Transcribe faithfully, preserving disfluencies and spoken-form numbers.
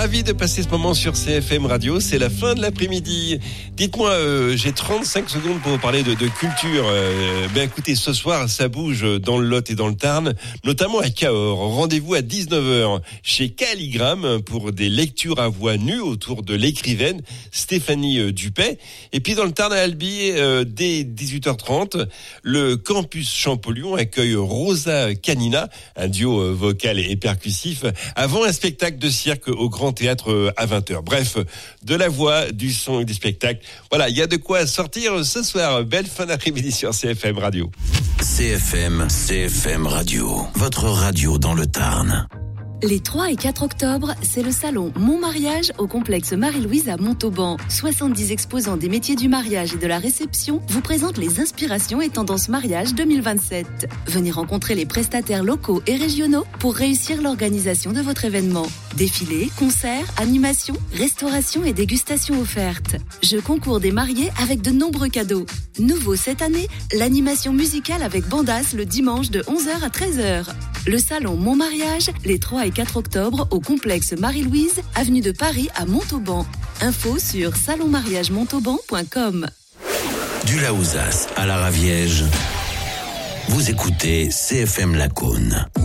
Ravi de passer ce moment sur C F M Radio. C'est la fin de l'après-midi. Dites-moi, euh, j'ai trente-cinq secondes pour vous parler de, de culture. Euh, ben écoutez, ce soir, ça bouge dans le Lot et dans le Tarn, notamment à Cahors. Rendez-vous à dix-neuf heures chez Calligramme pour des lectures à voix nue autour de l'écrivaine Stéphanie Dupay. Et puis dans le Tarn à Albi, euh, dès dix-huit heures trente, le campus Champollion accueille Rosa Canina, un duo euh, vocal et percussif, avant un spectacle de cirque au Grand Théâtre à vingt heures. Bref, de la voix, du son et du spectacle. Voilà, il y a de quoi sortir ce soir. Belle fin d'après-midi sur C F M Radio. C F M, C F M Radio, votre radio dans le Tarn. Les trois et quatre octobre, c'est le salon Mon Mariage au complexe Marie-Louise à Montauban. soixante-dix exposants des métiers du mariage et de la réception vous présentent les inspirations et tendances mariage deux mille vingt-sept. Venez rencontrer les prestataires locaux et régionaux pour réussir l'organisation de votre événement. Défilés, concerts, animations, restauration et dégustations offertes. Jeux concours des mariés avec de nombreux cadeaux. Nouveau cette année, l'animation musicale avec Bandas le dimanche de onze heures à treize heures. Le salon Mon Mariage, les trois et quatre octobre au complexe Marie-Louise, avenue de Paris à Montauban. Info sur salon mariage montauban point com. Du Laouzas à la Raviège, vous écoutez C F M Lacaune.